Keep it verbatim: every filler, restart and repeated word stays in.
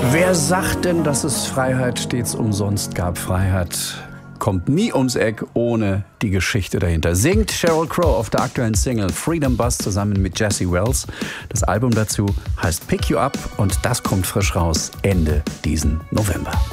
Wer sagt denn, dass es Freiheit stets umsonst gab? Freiheit kommt nie ums Eck ohne die Geschichte dahinter. Singt Sheryl Crow auf der aktuellen Single Freedom Bus zusammen mit Jesse Wells. Das Album dazu heißt Pick You Up und das kommt frisch raus Ende diesen November.